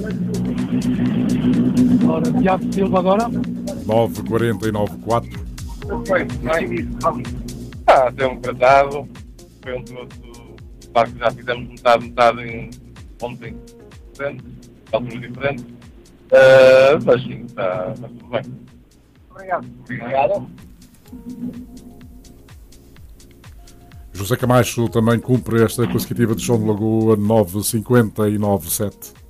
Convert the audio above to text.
Ora, Tiago Silva agora. 9,49,4. Deu um tratado. Foi um todo. Claro que já fizemos metade ontem. Alturas diferentes. Mas sim, está tudo bem. Obrigado. José Camacho também cumpre esta consecutiva de Chão de Lagoa 9,59,7.